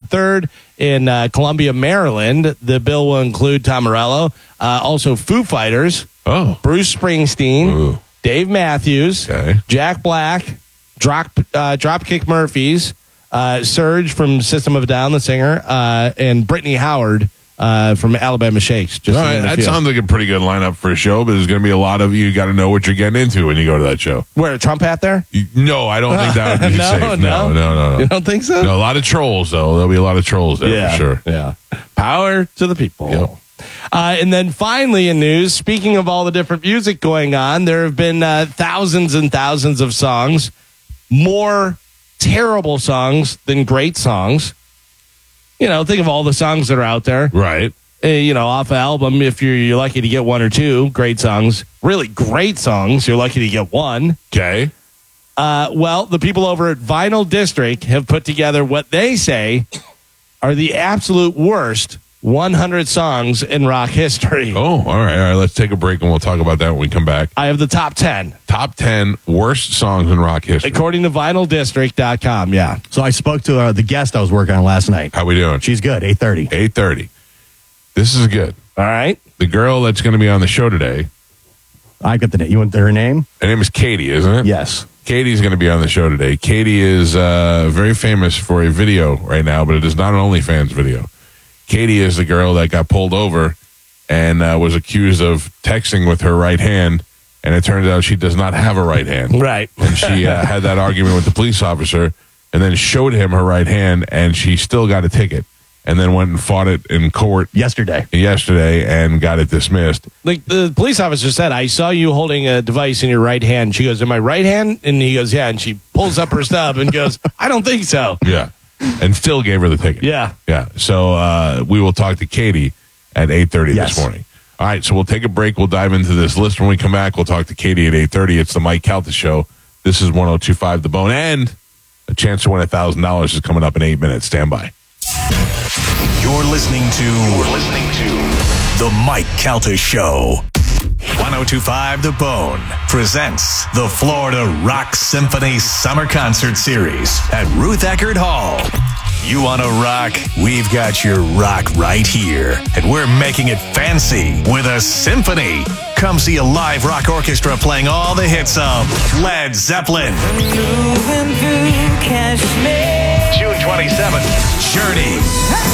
3rd in Columbia, Maryland. The bill will include Tom Morello, also Foo Fighters, Bruce Springsteen, Dave Matthews, Jack Black, Dropkick Murphys, Surge from System of a Down, the singer, and Brittany Howard from Alabama Shakes. That sounds like a pretty good lineup for a show, but there's going to be a lot of you got to know what you're getting into when you go to that show. Wear a Trump hat there? No, I don't think that would be safe. No. You don't think so? No, a lot of trolls, though. There'll be a lot of trolls there for sure. Yeah. Power to the people. Yep. And then finally in news, speaking of all the different music going on, there have been thousands and thousands of songs, more terrible songs than great songs. Think of all the songs that are out there. Right. Off album, if you're lucky to get one or two great songs, really great songs, you're lucky to get one. Okay. Well, the people over at Vinyl District have put together what they say are the absolute worst 100 songs in rock history. Oh, all right. Let's take a break and we'll talk about that when we come back. I have the top 10. Top 10 worst songs in rock history. According to vinyldistrict.com, yeah. So I spoke to the guest I was working on last night. How we doing? She's good, 8:30. 8:30. This is good. All right. The girl that's going to be on the show today. I got the name. You want her name? Her name is Katie, isn't it? Yes. Katie's going to be on the show today. Katie is very famous for a video right now, but it is not an OnlyFans video. Katie is the girl that got pulled over and was accused of texting with her right hand, and it turns out she does not have a right hand. Right. And she had that argument with the police officer and then showed him her right hand, and she still got a ticket and then went and fought it in court yesterday and got it dismissed. Like the police officer said, I saw you holding a device in your right hand. She goes, in my right hand? And he goes, yeah. And she pulls up her stub and goes, I don't think so. Yeah. And still gave her the ticket. Yeah. Yeah. So we will talk to Katie at 8:30 this morning. All right. So we'll take a break. We'll dive into this list. When we come back, we'll talk to Katie at 8:30. It's the Mike Calta Show. This is 102.5 The Bone. And a chance to win $1,000 is coming up in 8 minutes. Stand by. You're listening to The Mike Calta Show. 102.5 The Bone presents the Florida Rock Symphony Summer Concert Series at Ruth Eckerd Hall. You want to rock? We've got your rock right here. And we're making it fancy with a symphony. Come see a live rock orchestra playing all the hits of Led Zeppelin. June 27th, Journey.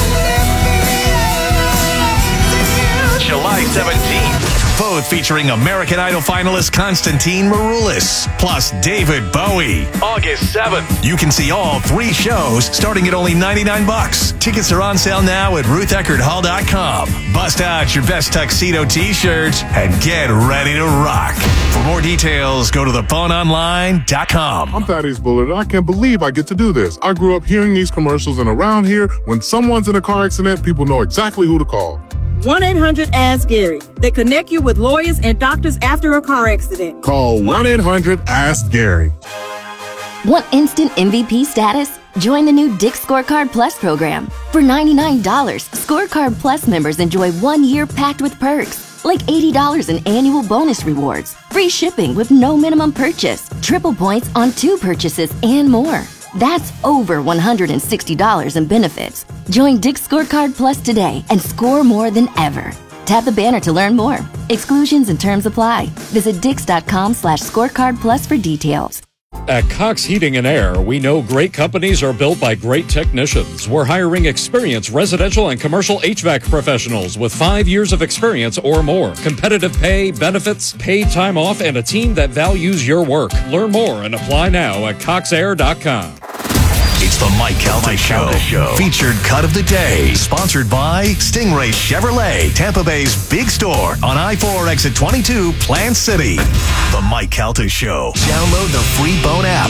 July 17th, both featuring American Idol finalist Konstantin Maroulis, plus David Bowie. August 7th, you can see all 3 shows starting at only $99. Tickets are on sale now at RuthEckerdHall.com. Bust out your best tuxedo t-shirts and get ready to rock. For more details, go to theboneonline.com. I'm Thaddeus Bullard, and I can't believe I get to do this. I grew up hearing these commercials, and around here, when someone's in a car accident, people know exactly who to call. 1-800-ASK-GARY. They connect you with lawyers and doctors after a car accident. Call 1-800-ASK-GARY. Want instant MVP status? Join the new Dick's Scorecard Plus program. For $99, Scorecard Plus members enjoy 1 year packed with perks, like $80 in annual bonus rewards, free shipping with no minimum purchase, triple points on 2 purchases, and more. That's over $160 in benefits. Join Dick's Scorecard Plus today and score more than ever. Tap the banner to learn more. Exclusions and terms apply. Visit Dix.com/scorecard plus for details. At Cox Heating and Air, we know great companies are built by great technicians. We're hiring experienced residential and commercial HVAC professionals with 5 years of experience or more. Competitive pay, benefits, paid time off, and a team that values your work. Learn more and apply now at coxair.com. It's the Mike Calta Show. Featured cut of the day. Sponsored by Stingray Chevrolet, Tampa Bay's big store on I-4 exit 22, Plant City. The Mike Calta Show. Download the free Bone app.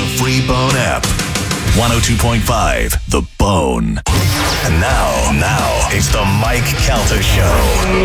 102.5 The Bone. And now it's the Mike Calta Show.